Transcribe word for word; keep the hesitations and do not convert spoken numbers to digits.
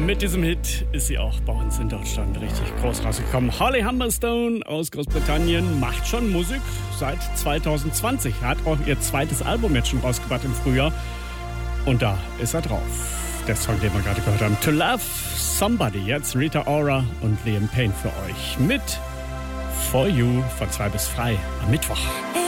Mit diesem Hit ist sie auch bei uns in Deutschland richtig groß rausgekommen. Holly Humberstone aus Großbritannien macht schon Musik seit zwanzig zwanzig. Hat auch ihr zweites Album jetzt schon rausgebracht im Frühjahr. Und da ist er drauf. Der Song, den wir gerade gehört haben. To Love Somebody. Jetzt Rita Ora und Liam Payne für euch. Mit For You von zwei bis frei am Mittwoch.